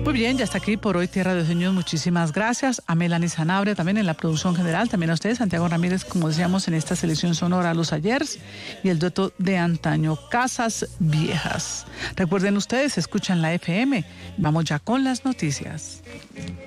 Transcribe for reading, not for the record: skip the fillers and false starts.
Muy bien, ya está aquí por hoy Tierra de Sueños. Muchísimas gracias a Melanie Sanabria también en la producción general, también a ustedes, Santiago Ramírez, como decíamos, en esta selección sonora Los Ayers y el dueto de antaño, Casas Viejas. Recuerden ustedes, escuchan la FM. Vamos ya con las noticias.